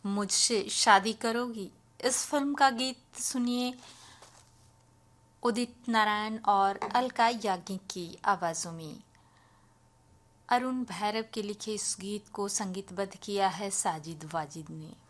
मुझसे शादी करोगी। इस फिल्म का गीत सुनिए उदित नारायण और अलका याग्निक की आवाज़ों में। अरुण भैरव के लिखे इस गीत को संगीतबद्ध किया है साजिद वाजिद ने।